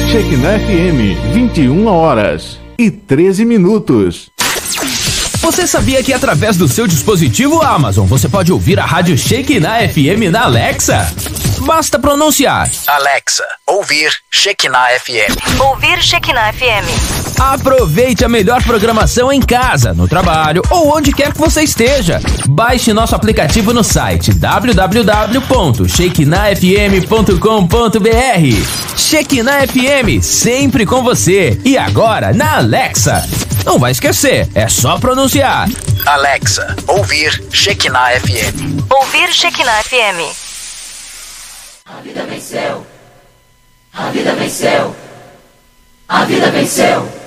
Shekinah FM, 21h13. Você sabia que através do seu dispositivo Amazon você pode ouvir a rádio Shekinah FM na Alexa? Basta pronunciar: Alexa, ouvir Shekinah FM. Ouvir Shekinah FM. Aproveite a melhor programação em casa, no trabalho ou onde quer que você esteja. Baixe nosso aplicativo no site www.shekinahfm.com.br. Shekinah FM, sempre com você. E agora na Alexa. Não vai esquecer, é só pronunciar: Alexa, ouvir Shekinah FM. Ouvir Shekinah FM. A vida venceu. A vida venceu. A vida venceu.